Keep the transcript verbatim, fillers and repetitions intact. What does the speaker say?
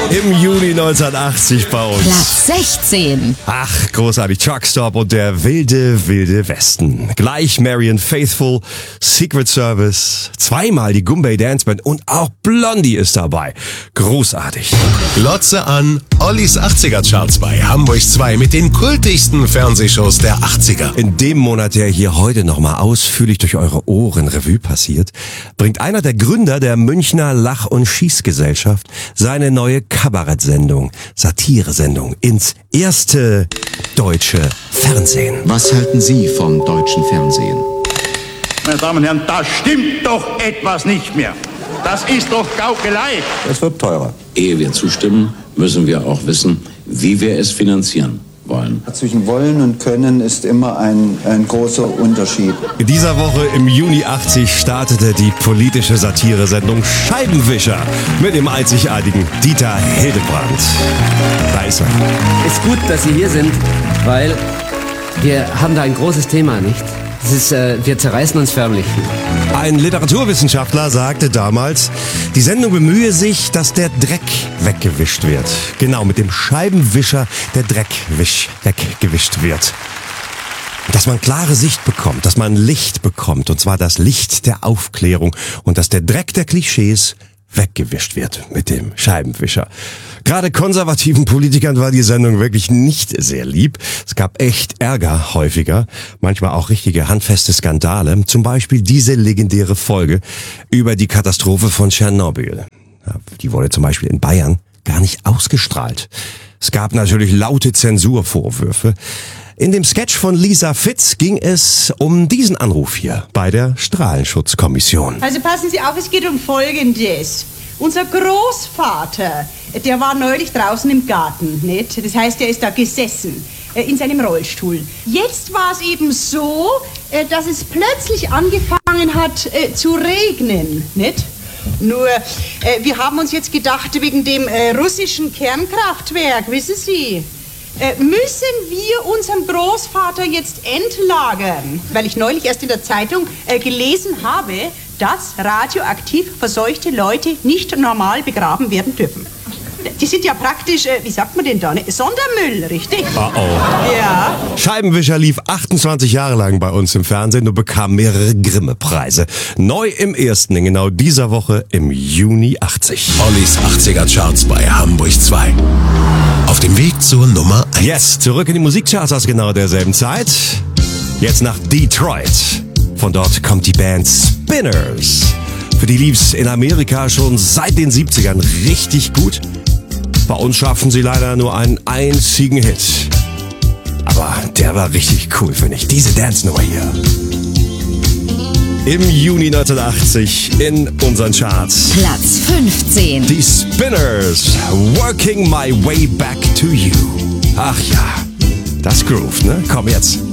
Im Juni neunzehnhundertachtzig bei uns. Platz sechzehn. Ach, großartig. Truckstop und der wilde, wilde Westen. Gleich Marianne Faithfull, Secret Service, zweimal die Goombay Dance Band und auch Blondie ist dabei. Großartig. Glotze an, Ollis achtziger-Charts bei Hamburg zwei mit den kultigsten Fernsehshows der achtziger. In dem Monat, der hier heute nochmal ausführlich durch eure Ohren Revue passiert, bringt einer der Gründer der Münchner Lach- und Schießgesellschaft seine neue Kabarettsendung, Satiresendung ins erste deutsche Fernsehen. Was halten Sie vom deutschen Fernsehen? Meine Damen und Herren, da stimmt doch etwas nicht mehr. Das ist doch Gaukelei. Es wird teurer. Ehe wir zustimmen, müssen wir auch wissen, wie wir es finanzieren wollen. Zwischen wollen und können ist immer ein, ein großer Unterschied. In dieser Woche im Juni achtzig startete die politische Satiresendung Scheibenwischer mit dem einzigartigen Dieter Hildebrand. Da ist er. Ist gut, dass Sie hier sind, weil wir haben da ein großes Thema, nicht? Das ist, äh, wir zerreißen uns förmlich. Ein Literaturwissenschaftler sagte damals, die Sendung bemühe sich, dass der Dreck weggewischt wird. Genau, mit dem Scheibenwischer der Dreck wisch, weggewischt wird. Dass man klare Sicht bekommt, dass man Licht bekommt, und zwar das Licht der Aufklärung und dass der Dreck der Klischees weggewischt wird mit dem Scheibenwischer. Gerade konservativen Politikern war die Sendung wirklich nicht sehr lieb. Es gab echt Ärger häufiger, manchmal auch richtige handfeste Skandale. Zum Beispiel diese legendäre Folge über die Katastrophe von Tschernobyl. Die wurde zum Beispiel in Bayern gar nicht ausgestrahlt. Es gab natürlich laute Zensurvorwürfe. In dem Sketch von Lisa Fitz ging es um diesen Anruf hier bei der Strahlenschutzkommission. Also passen Sie auf, es geht um Folgendes. Unser Großvater, der war neulich draußen im Garten, nicht? Das heißt, er ist da gesessen, äh, in seinem Rollstuhl. Jetzt war es eben so, äh, dass es plötzlich angefangen hat äh, zu regnen, nicht? Nur, äh, wir haben uns jetzt gedacht, wegen dem äh, russischen Kernkraftwerk, wissen Sie, äh, müssen wir unseren Großvater jetzt entlagern. Weil ich neulich erst in der Zeitung äh, gelesen habe, dass radioaktiv verseuchte Leute nicht normal begraben werden dürfen. Die sind ja praktisch, äh, wie sagt man denn da, ne? Sondermüll, richtig? Oh oh. Ja. Scheibenwischer lief achtundzwanzig Jahre lang bei uns im Fernsehen und bekam mehrere Grimme-Preise. Neu im ersten in genau dieser Woche im Juni achtzig. Ollis achtziger-Charts bei Hamburg zwei. Auf dem Weg zur Nummer eins. Yes, zurück in die Musikcharts aus genau derselben Zeit. Jetzt nach Detroit. Von dort kommt die Band Spinners. Für die lief's in Amerika schon seit den siebzigern richtig gut. Bei uns schaffen sie leider nur einen einzigen Hit. Aber der war richtig cool, finde ich. Diese Dance-Nummer hier. Im Juni neunzehnhundertachtzig in unseren Charts. Platz fünfzehn. Die Spinners. Working my way back to you. Ach ja, das Groove, ne? Komm jetzt.